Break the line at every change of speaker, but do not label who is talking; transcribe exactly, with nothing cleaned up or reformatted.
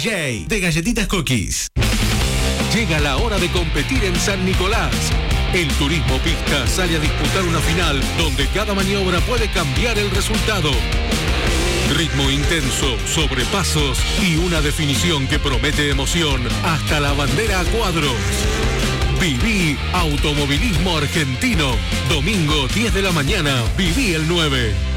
J de Galletitas Cookies.
Llega la hora de competir en San Nicolás. El Turismo Pista sale a disputar una final donde cada maniobra puede cambiar el resultado. Ritmo intenso, sobrepasos y una definición que promete emoción hasta la bandera a cuadros. Viví Automovilismo Argentino. Domingo diez de la mañana, Viví el nueve.